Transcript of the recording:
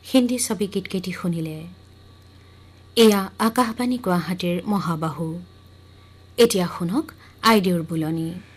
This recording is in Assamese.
হিন্দী ছবি গীতকেইটি শুনিলে। এয়া আকাশবাণী গুৱাহাটীৰ মহাবাহু। এতিয়া শুনক আইদেউৰ বুলনি।